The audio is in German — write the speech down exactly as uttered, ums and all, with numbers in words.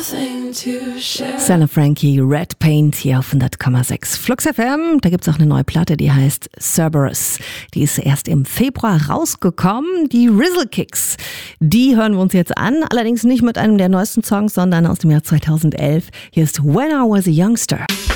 Stella Frankie, Red Paint hier auf hundert Komma sechs Flux F M. Da gibt es auch eine neue Platte, die heißt Cerberus. Die ist erst im Februar rausgekommen. Die Rizzle Kicks, die hören wir uns jetzt an. Allerdings nicht mit einem der neuesten Songs, sondern aus dem Jahr zweitausendelf. Hier ist When I Was a Youngster.